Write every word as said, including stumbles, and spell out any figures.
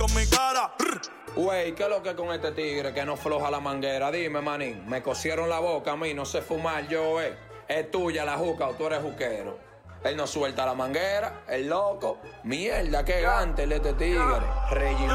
con mi cara. Wey, ¿qué es lo que con este tigre que no floja la manguera? Dime, manín, me cosieron la boca a mí, no sé fumar yo, eh. ¿Es tuya la juca o tú eres juquero? Él no suelta la manguera, el loco. Mierda, qué gante el de este tigre. Reggie